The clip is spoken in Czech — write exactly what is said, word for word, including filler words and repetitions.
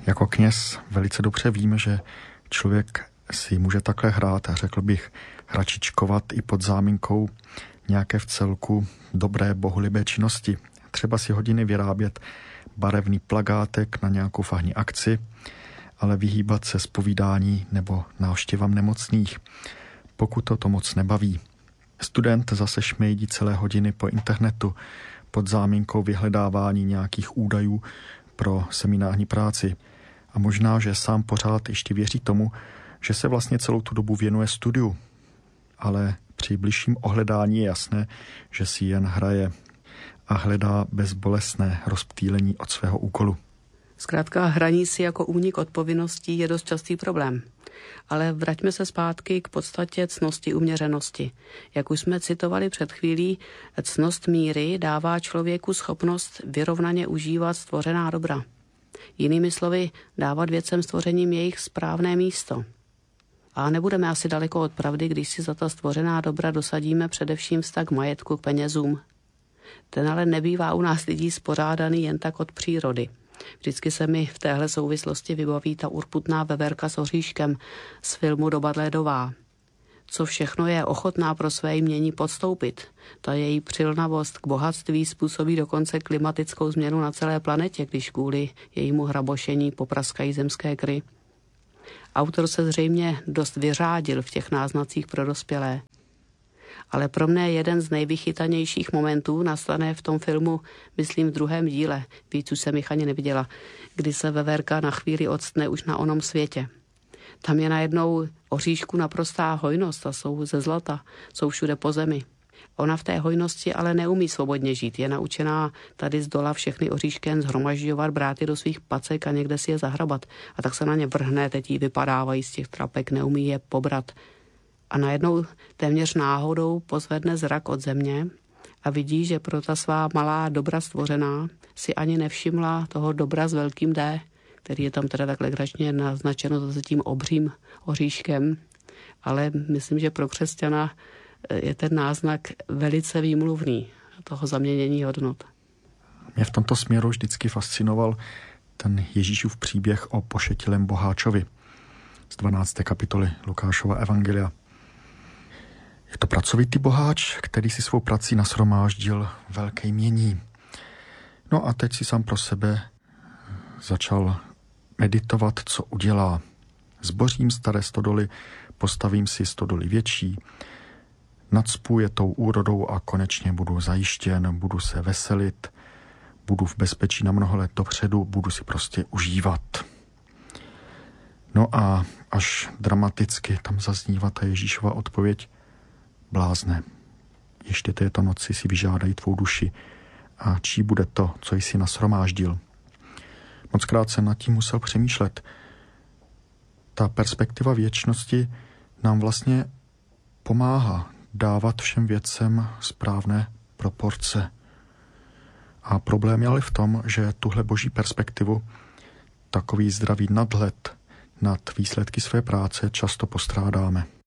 Jako kněz velice dobře vím, že člověk si může takhle hrát a řekl bych hračičkovat i pod záminkou nějaké v celku dobré bohulibé činnosti. Třeba si hodiny vyrábět barevný plagátek na nějakou fahní akci, ale vyhýbat se zpovídání nebo návštěvám nemocných, pokud to to moc nebaví. Student zase šmejdí celé hodiny po internetu pod záminkou vyhledávání nějakých údajů pro seminární práci. A možná, že sám pořád ještě věří tomu, že se vlastně celou tu dobu věnuje studiu. Ale při bližším ohledání je jasné, že si jen hraje a hledá bezbolestné rozptýlení od svého úkolu. Zkrátka hraní si jako únik od povinností je dost častý problém. Ale vraťme se zpátky k podstatě ctnosti uměřenosti. Jak už jsme citovali před chvílí, ctnost míry dává člověku schopnost vyrovnaně užívat stvořená dobra. Jinými slovy, dávat věcem stvořením jejich správné místo. A nebudeme asi daleko od pravdy, když si za ta stvořená dobra dosadíme především vztah k majetku, k penězům. Ten ale nebývá u nás lidí spořádaný jen tak od přírody. Vždycky se mi v téhle souvislosti vybaví ta urputná veverka s oříškem z filmu Doba ledová. Co všechno je ochotná pro své jmění podstoupit. Ta její přilnavost k bohatství způsobí dokonce klimatickou změnu na celé planetě, když kvůli jejímu hrabošení popraskají zemské kry. Autor se zřejmě dost vyřádil v těch náznacích pro dospělé. Ale pro mne jeden z nejvychytanějších momentů nastane v tom filmu, myslím v druhém díle, víc už jsem jich ani neviděla, kdy se veverka na chvíli octne už na onom světě. Tam je najednou oříšku naprostá hojnost a jsou ze zlata, jsou všude po zemi. Ona v té hojnosti ale neumí svobodně žít, je naučená tady z dola všechny oříšky jen zhromažďovat, brát je do svých pacek a někde si je zahrabat. A tak se na ně vrhne, teď jí vypadávají z těch trapek, neumí je pobrat. A najednou téměř náhodou pozvedne zrak od země a vidí, že pro ta svá malá dobra stvořená si ani nevšimla toho dobra s velkým D, který je tam teda tak legračně naznačeno zase tím obřím oříškem. Ale myslím, že pro křesťana je ten náznak velice výmluvný toho zaměnění hodnot. Mě v tomto směru vždycky fascinoval ten Ježíšův příběh o pošetilém boháčovi z dvanácté kapitoly Lukášova evangelia. Je to pracovitý boháč, který si svou prací nashromáždil velké jmění. No a teď si sám pro sebe začal meditovat, co udělá. Zbořím staré stodoly, postavím si stodoly větší, nacpu je tou úrodou a konečně budu zajištěn, budu se veselit, budu v bezpečí na mnoho let dopředu, budu si prostě užívat. No a až dramaticky tam zaznívá ta Ježíšova odpověď: blázne, ještě této noci si vyžádají tvou duši a čí bude to, co jsi nashromáždil. Mockrát jsem nad tím musel přemýšlet. Ta perspektiva věčnosti nám vlastně pomáhá dávat všem věcem správné proporce. A problém je ale v tom, že tuhle boží perspektivu, takový zdravý nadhled nad výsledky své práce často postrádáme.